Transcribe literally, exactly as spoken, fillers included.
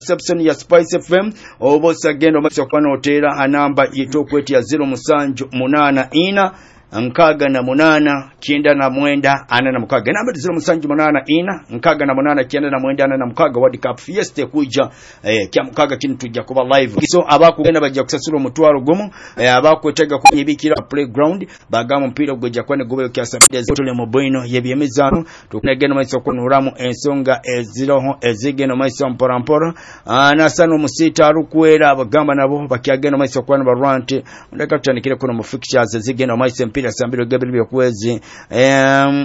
reception ya Spice F M obosa gendo maiso kwano otera anamba yitokweti ya zero musanju munana ina nkaga na munana kienda na mwenda ana na mkaga namba zero musanju munana ina nkaga na munana kienda na mwenda ana na mkaga World Cup Fiesta kuja eh kya mkaga kinu tujja kuba live so abaku genda bajja kusasula mutwaro gumu eh, abaku tega kunyibikira playground bagamu mpira gojja kwane gobe kya sabide zotole mu boino yebyemizano tukunegena maiso kunuramu ensonga eziro ezigeno maiso mpora ana sano musita arukwera abagamba nabo bakyagena maiso kwane barwante ndaka tutanikire kuno mu fixtures ezigeno maiso mpira sambiro gabriel byokwezi um,